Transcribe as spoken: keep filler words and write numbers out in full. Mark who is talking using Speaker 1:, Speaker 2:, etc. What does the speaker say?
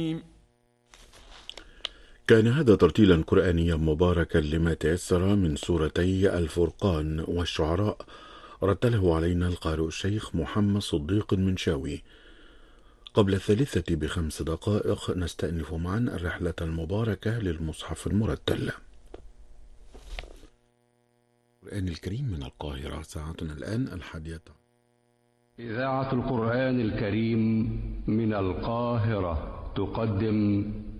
Speaker 1: كان هذا ترتيلا قرآنيا مباركا لما تيسر من سورتي الفرقان والشعراء، رتله علينا القارئ الشيخ محمد صديق المنشاوي. قبل الثالثة بخمس دقائق نستأنف معا الرحلة المباركة للمصحف المرتل. القرآن الكريم من القاهرة، ساعتنا الآن الحادية.
Speaker 2: إذاعة القرآن الكريم من القاهرة تقدم